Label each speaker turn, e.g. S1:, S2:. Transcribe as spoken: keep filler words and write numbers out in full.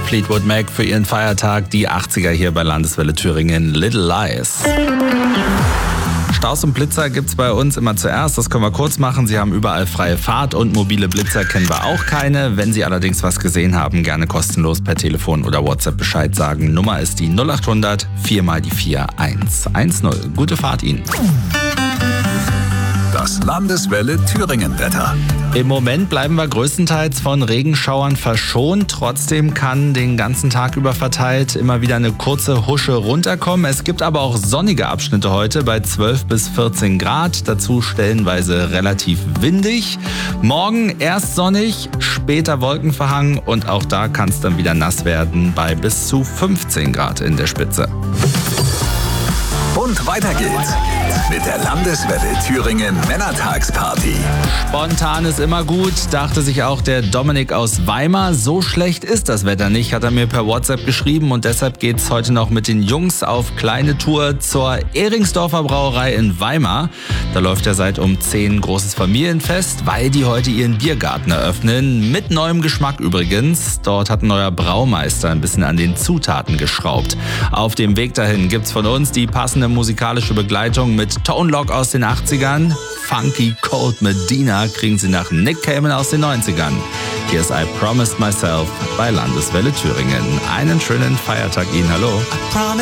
S1: Fleetwood Mac für ihren Feiertag. Die achtziger hier bei Landeswelle Thüringen, Little Lies. Staus und Blitzer gibt's bei uns immer zuerst, das können wir kurz machen. Sie haben überall freie Fahrt und mobile Blitzer kennen wir auch keine. Wenn Sie allerdings was gesehen haben, gerne kostenlos per Telefon oder WhatsApp Bescheid sagen. Nummer ist die null acht hundert vier mal die vier eins eins null. Gute Fahrt Ihnen.
S2: Das Landeswelle Thüringen-Wetter.
S1: Im Moment bleiben wir größtenteils von Regenschauern verschont. Trotzdem kann den ganzen Tag über verteilt immer wieder eine kurze Husche runterkommen. Es gibt aber auch sonnige Abschnitte heute bei zwölf bis vierzehn Grad. Dazu stellenweise relativ windig. Morgen erst sonnig, später wolkenverhangen und auch da kann es dann wieder nass werden bei bis zu fünfzehn Grad in der Spitze.
S2: Und weiter geht's mit der Landeswelle Thüringen Männertagsparty.
S1: Spontan ist immer gut, dachte sich auch der Dominik aus Weimar. So schlecht ist das Wetter nicht, hat er mir per WhatsApp geschrieben. Und deshalb geht's heute noch mit den Jungs auf kleine Tour zur Ehringsdorfer Brauerei in Weimar. Da läuft ja seit um zehn ein großes Familienfest, weil die heute ihren Biergarten eröffnen. Mit neuem Geschmack übrigens. Dort hat ein neuer Braumeister ein bisschen an den Zutaten geschraubt. Auf dem Weg dahin gibt's von uns die passende musikalische Begleitung mit Tone Loc aus den achtzigern. Funky Cold Medina kriegen Sie nach Nick Cayman aus den neunzigern. Hier ist I Promised Myself bei Landeswelle Thüringen. Einen schönen Feiertag Ihnen. Hallo.